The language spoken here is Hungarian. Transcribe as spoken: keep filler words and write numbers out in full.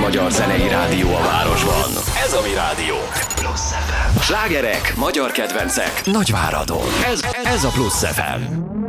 magyar zenei rádió a városban. Ez a mi rádió. Plusz ef em. Slágerek, magyar kedvencek, Nagyváradon. Ez, ez a Plusz ef em.